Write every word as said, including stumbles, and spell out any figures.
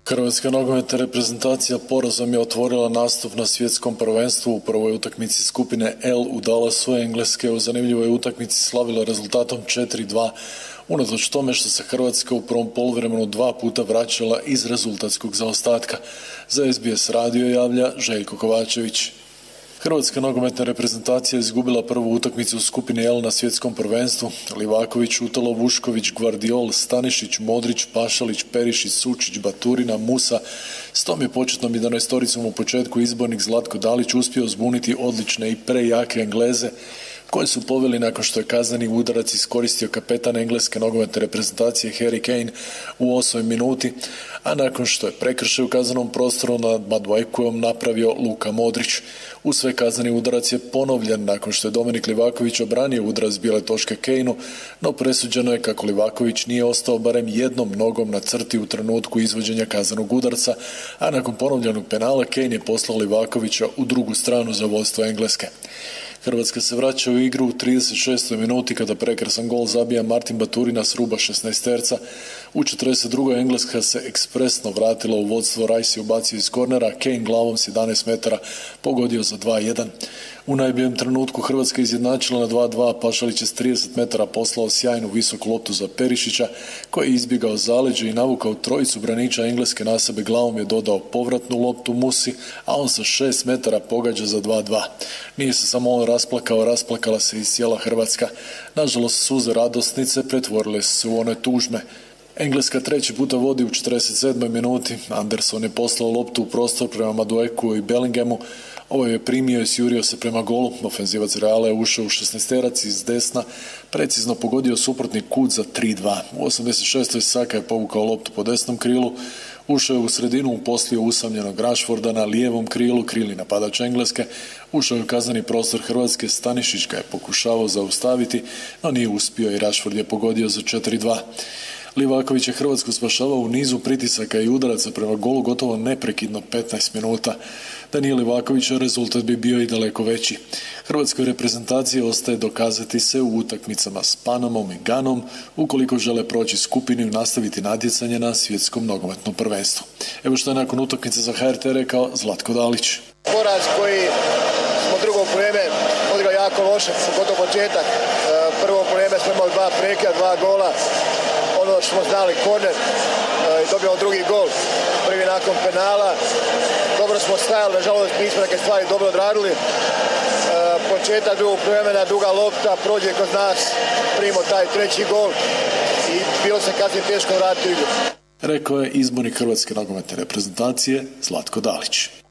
Hrvatska nogometna reprezentacija porazom je otvorila nastup na svjetskom prvenstvu u prvoj utakmici skupine L u Dallasu, Engleske. U zanimljivoj utakmici slavila rezultatom četiri dva, unatoč tome što se Hrvatska u prvom poluvremenu dva puta vraćala iz rezultatskog zaostatka. Za S B S radio javlja Željko Kovačević. Hrvatska nogometna reprezentacija izgubila prvu utakmicu u skupini L na svjetskom prvenstvu. Livaković, Utalo, Vušković, Gvardiol, Stanišić, Modrić, Pašalić, Perišić, Sučić, Baturina, Musa. S tom je početnom jedanaestoricom u početku izbornik Zlatko Dalić uspio zbuniti odlične i prejake Engleze, koji su poveli nakon što je kazneni udarac iskoristio kapetan engleske nogometne reprezentacije Harry Kane u osmoj minuti, a nakon što je prekršaj u kaznenom prostoru nad Maduekujom napravio Luka Modrić. U sve kazneni udarac je ponovljen nakon što je Dominik Livaković obranio udarac bijele točke Kaneu, no presuđeno je kako Livaković nije ostao barem jednom nogom na crti u trenutku izvođenja kaznenog udarca, a nakon ponovljenog penala Kane je poslao Livakovića u drugu stranu za vodstvo Engleske. Hrvatska se vraća u igru u trideset šestoj minuti kada prekrasan gol zabija Martin Baturina s ruba šesnaesterca. U četrdeset drugoj Engleska se ekspresno vratila u vodstvo, Rice je ubacio iz kornera, Kane glavom s jedanaest metara pogodio za dva jedan. U najboljem trenutku Hrvatska izjednačila na dva dva, Pašalić je s trideset metara poslao sjajnu visoku loptu za Perišića, koji je izbjegao zaleđe i navukao trojicu braniča Engleske na sebe, glavom je dodao povratnu loptu Musi, a on sa šest metara pogađa za dva dva. Nije se samo on rasplakao, rasplakala se i cijela Hrvatska. Nažalost, suze radosnice pretvorile su se u one tužne. Engleska treći puta vodi u četrdeset sedmoj minuti. Anderson je poslao loptu u prostor prema Madueku i Bellinghamu. Ovo je primio i sjurio se prema golu. Ofenzivac Reala je ušao u šesnaesterac iz desna, precizno pogodio suprotni kut za tri dva. U osamdeset šestoj Saka je povukao loptu po desnom krilu, ušao je u sredinu, uposlio usamljenog Rashforda na lijevom krilu, krili napadač Engleske, ušao je u kazneni prostor Hrvatske, Stanišić ga je pokušavao zaustaviti, no nije uspio i Rashford je pogodio za četiri dva. Livaković je Hrvatsku spašavao u nizu pritisaka i udaraca prema golu gotovo neprekidno petnaest minuta. Da nije Livakovića, rezultat bi bio i daleko veći. Hrvatskoj reprezentaciji ostaje dokazati se u utakmicama s Panamom i Ganom, ukoliko žele proći skupinu i nastaviti natjecanje na svjetskom nogometnom prvenstvu. Evo što je nakon utakmice za H R T rekao Zlatko Dalić. Poraz koji smo drugo vrijeme odigrali jako loše, pogotovo početak. Prvo vrijeme smo imali dva prekida, dva gola. Ono što smo znali, korner, i dobijamo drugi gol, prvi nakon penala. Dobro smo stajali, nažalost nismo neke stvari dobro odradili. Početak drugog vremena, duga lopta, prođe kod nas, primimo taj treći gol i bilo se kasnije teško vratiti u igru. Rekao je izbornik Hrvatske nogometne reprezentacije Zlatko Dalić.